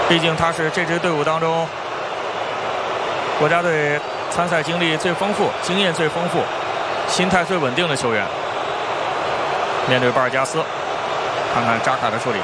毕竟他是这支队伍当中国家队参赛经历最丰富、经验最丰富、心态最稳定的球员。面对巴尔加斯，看看扎卡的处理。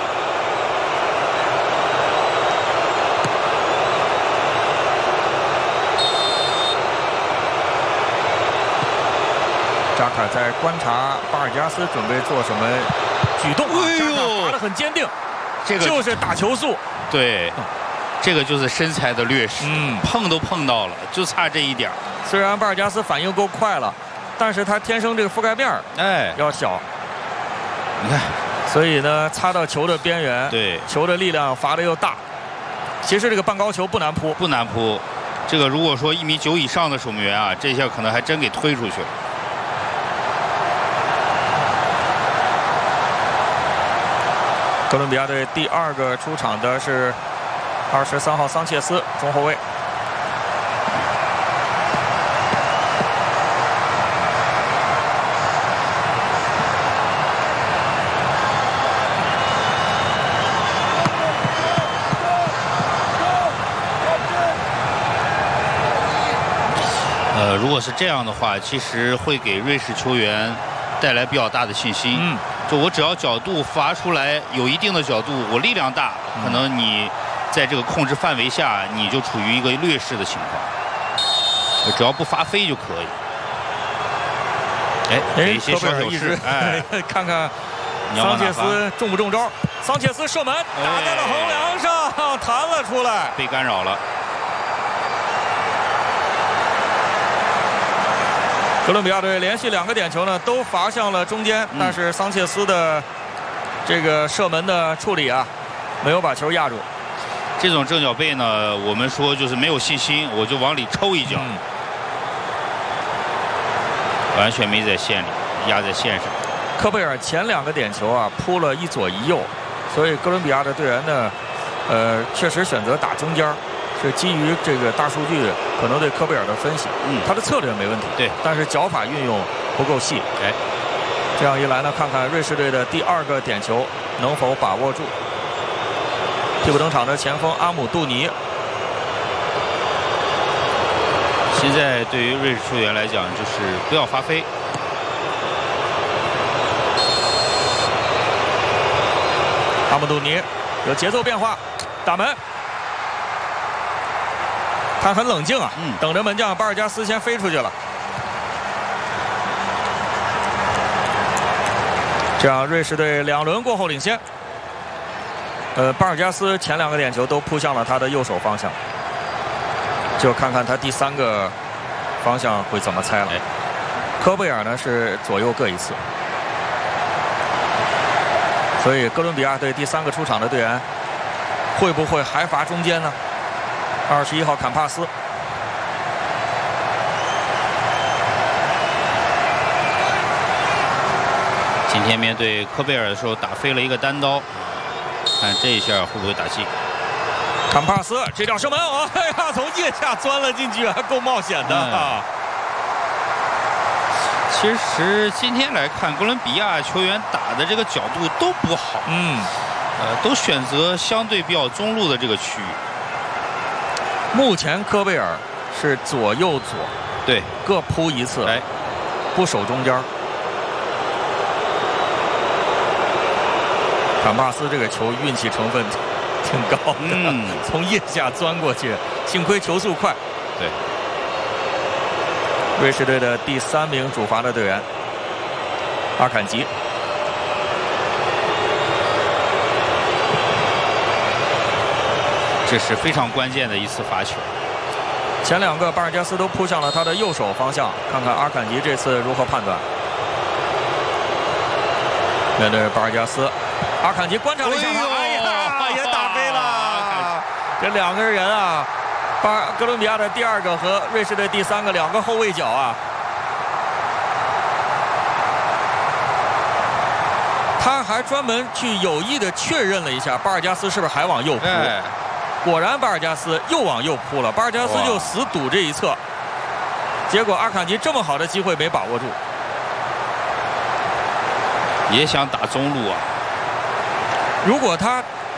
扎卡在观察巴尔加斯准备做什么举动，扎卡罚得很坚定，这个就是打球速。 对，这个就是身材的劣势，碰都碰到了，就差这一点。 虽然巴尔加斯反应够快了，但是他天生这个覆盖面要小， 你看， 所以呢擦到球的边缘， 对， 球的力量罚得又大。其实这个半高球不难扑， 不难扑。这个如果说1.9米以上的守门员啊，这下可能还真给推出去了。 哥伦比亚队第2个出场的是23号桑切斯，中后卫。 如果是这样的话，其实会给瑞士球员带来比较大的信心。就我只要角度罚出来有一定的角度，我力量大，可能你在这个控制范围下，你就处于一个劣势的情况。只要不罚飞就可以。给一些小手势， 看看桑切斯中不中招？桑切斯射门打在了横梁上，弹了出来， 被干扰了。 哥伦比亚队连续2个点球呢，都罚向了中间，但是桑切斯的这个射门的处理啊，没有把球压住。 这种正脚背呢，我们说就是没有信心，我就往里抽一脚，完全没在线里，压在线上。 科贝尔前2个点球啊，扑了一左一右，所以哥伦比亚的队员呢，确实选择打中间。是基于这个大数据可能对科贝尔的分析，他的策略没问题， 对， 但是脚法运用不够细，这样一来呢，看看瑞士队的第2个点球能否把握住。替补登场的前锋阿姆杜尼， 现在对于瑞士球员来讲，就是不要发飞。 阿姆杜尼有节奏变化，打门。他很冷静啊，等着门将巴尔加斯先飞出去了。这样，瑞士队2轮过后领先。巴尔加斯前2个点球都扑向了他的右手方向，就看看他第3个方向会怎么猜了。科贝尔呢是左右各一次，所以哥伦比亚队第3个出场的队员会不会还罚中间呢？21号坎帕斯， 今天面对科贝尔的时候打飞了一个单刀，看这一下会不会打进？ 坎帕斯这脚射门，哎呀，从腋下钻了进去，还够冒险的。 其实今天来看，哥伦比亚球员打的这个角度都不好，都选择相对比较中路的这个区域。 目前科贝尔是左右左， 对， 各扑一次，不守中间。坎帕斯这个球运气成分挺高的，从腋下钻过去，幸亏球速快。 对， 瑞士队的第3名主罚的队员阿坎吉。 这是非常关键的一次罚球。 前2个巴尔加斯都扑向了他的右手方向，看看阿坎吉这次如何判断。面对巴尔加斯，阿坎吉观察了一下他，哎呀，也打飞了。这2个人啊，哥伦比亚的第2个和瑞士队第3个2个后卫脚啊，他还专门去有意的确认了一下巴尔加斯是不是还往右扑。果然巴尔加斯又往右扑了，巴尔加斯就死堵这一侧，结果阿坎吉这么好的机会没把握住， 也想打中路啊。 如果他